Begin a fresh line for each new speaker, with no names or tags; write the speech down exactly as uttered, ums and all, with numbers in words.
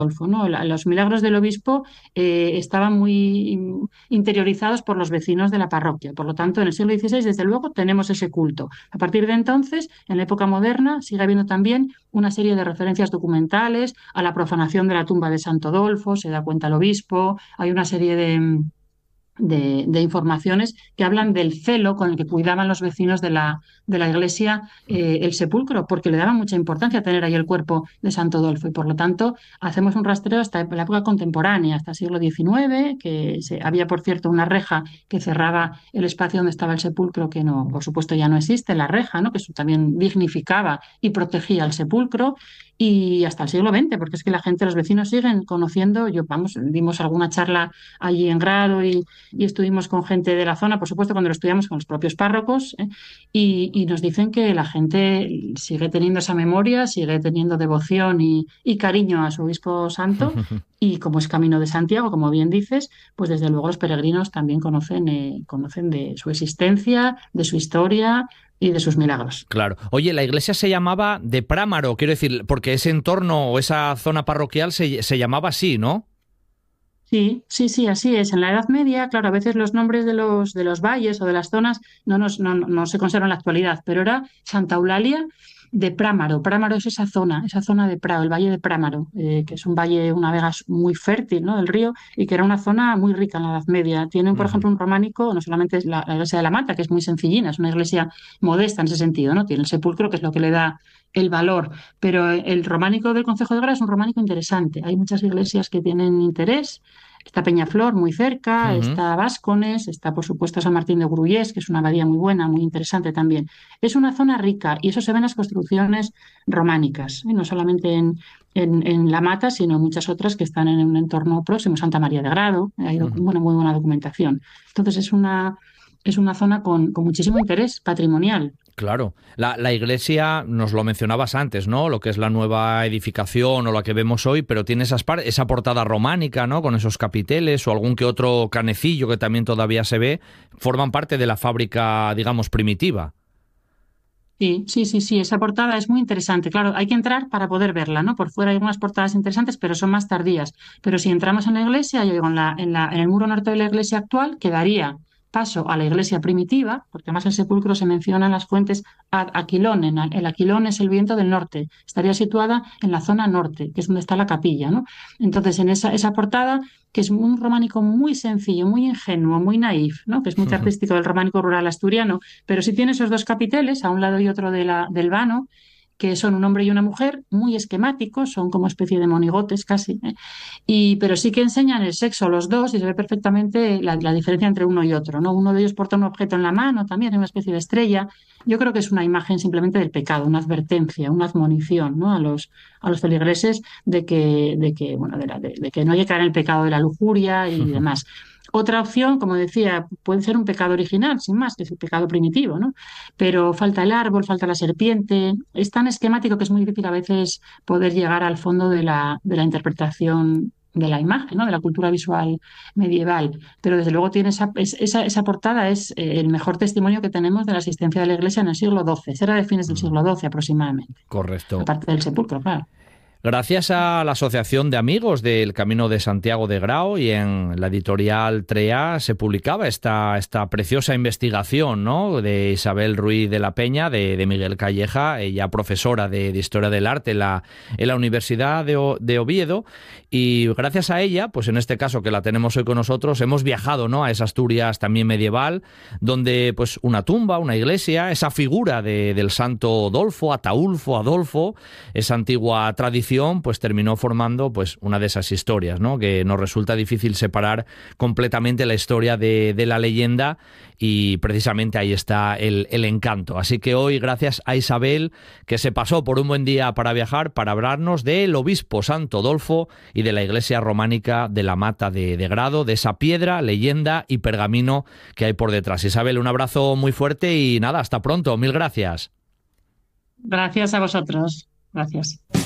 Adolfo, ¿no? La- Los milagros del obispo eh, estaban muy in- interiorizados por los vecinos de la parroquia. Por lo tanto, en el siglo dieciséis, desde luego, tenemos ese culto. A partir de entonces, en la época moderna, sigue habiendo también una serie de referencias documentales a la profanación de la tumba de Santo Adolfo, se da cuenta el obispo, hay una serie de de, de informaciones que hablan del celo con el que cuidaban los vecinos de la, de la iglesia eh, el sepulcro, porque le daban mucha importancia a tener ahí el cuerpo de Santo Adolfo y por lo tanto hacemos un rastreo hasta la época contemporánea, hasta el siglo diecinueve, que se, había por cierto una reja que cerraba el espacio donde estaba el sepulcro, que no, por supuesto ya no existe, la reja, ¿no? Que eso también dignificaba y protegía el sepulcro y hasta el siglo veinte, porque es que la gente, los vecinos siguen conociendo, yo vamos, dimos alguna charla allí en grado y y estuvimos con gente de la zona, por supuesto, cuando lo estudiamos con los propios párrocos, ¿eh? y, y nos dicen que la gente sigue teniendo esa memoria, sigue teniendo devoción y, y cariño a su obispo santo, y como es Camino de Santiago, como bien dices, pues desde luego los peregrinos también conocen, eh, conocen de su existencia, de su historia y de sus milagros.
Claro. Oye, la iglesia se llamaba de Prámaro, quiero decir, porque ese entorno o esa zona parroquial se, se llamaba así, ¿no?
Sí, sí, sí, así es. En la Edad Media, claro, a veces los nombres de los, de los valles o de las zonas no, nos, no, no no se conservan en la actualidad, pero era Santa Eulalia de Prámaro. Prámaro es esa zona, esa zona de Prado, el valle de Prámaro, eh, que es un valle, una vega muy fértil, ¿no? Del río y que era una zona muy rica en la Edad Media. Tienen, por
Ujú.
ejemplo, un románico, no solamente es la, la iglesia de la Mata, que es muy sencillina, es una iglesia modesta en ese sentido, ¿no? Tiene el sepulcro, que es lo que le da el valor, pero el románico del Concejo de Grado es un románico interesante. Hay muchas iglesias que tienen interés. Está Peñaflor muy cerca,
Ujú.
está Báscones, está por supuesto San Martín de Gruyés, que es una abadía muy buena, muy interesante también. Es una zona rica y eso se ve en las construcciones románicas, ¿eh? No solamente en, en, en La Mata, sino en muchas otras que están en un entorno próximo, Santa María de Grado, hay doc-
Ujú.
bueno, muy buena documentación. Entonces es una, es una zona con, con muchísimo interés patrimonial.
Claro, la, la iglesia, nos lo mencionabas antes, ¿no? Lo que es la nueva edificación o la que vemos hoy, pero tiene esas par esa portada románica, ¿no? Con esos capiteles o algún que otro canecillo que también todavía se ve, forman parte de la fábrica, digamos, primitiva.
Sí, sí, sí, sí, esa portada es muy interesante. Claro, hay que entrar para poder verla, ¿no? Por fuera hay algunas portadas interesantes, pero son más tardías. Pero si entramos en la iglesia, yo digo, en la, en la, en el muro norte de la iglesia actual, quedaría paso a la iglesia primitiva, porque además el sepulcro se menciona en las fuentes ad Aquilón, en el Aquilón es el viento del norte, estaría situada en la zona norte, que es donde está la capilla, ¿no? Entonces, en esa, esa portada, que es un románico muy sencillo, muy ingenuo, muy naif, ¿no? Que es muy artístico del románico rural asturiano, pero sí tiene esos dos capiteles, a un lado y otro de la, del vano, que son un hombre y una mujer, muy esquemáticos, son como especie de monigotes casi, ¿eh? Y, pero sí que enseñan el sexo los dos y se ve perfectamente la, la diferencia entre uno y otro, ¿no? Uno de ellos porta un objeto en la mano, también una especie de estrella. Yo creo que es una imagen simplemente del pecado, una advertencia, una admonición, ¿no? A los, a los feligreses de que, de que, bueno, de, la- de- de que no hay que caer en el pecado de la lujuria y demás. Otra opción, como decía, puede ser un pecado original, sin más, que es el pecado primitivo, ¿no? Pero falta el árbol, falta la serpiente. Es tan esquemático que es muy difícil a veces poder llegar al fondo de la, de la interpretación de la imagen, ¿no? De la cultura visual medieval. Pero desde luego tiene esa, es- esa, esa portada es eh, el mejor testimonio que tenemos de la existencia de la Iglesia en el siglo doce. Será de fines del siglo doce aproximadamente,
Correcto.
aparte del sepulcro, claro.
Gracias a la Asociación de Amigos del Camino de Santiago de Grao y en la editorial TREA se publicaba esta, esta preciosa investigación, ¿no? De Isabel Ruiz de la Peña, de, de Miguel Calleja, ella profesora de, de Historia del Arte en la, en la Universidad de, O- de Oviedo, y gracias a ella, pues en este caso que la tenemos hoy con nosotros, hemos viajado, ¿no? A esa Asturias también medieval, donde pues una tumba, una iglesia, esa figura de, del santo Adolfo, Ataulfo, Adolfo, esa antigua tradición, pues terminó formando pues una de esas historias, ¿no? Que nos resulta difícil separar completamente la historia de, de la leyenda y precisamente ahí está el, el encanto. Así que hoy, gracias a Isabel, que se pasó por un buen día para viajar, para hablarnos del obispo Santo Adolfo y de la iglesia románica de la Mata de, de Grado, de esa piedra, leyenda y pergamino que hay por detrás. Isabel, un abrazo muy fuerte y nada, hasta pronto. Mil gracias.
Gracias a vosotros. Gracias.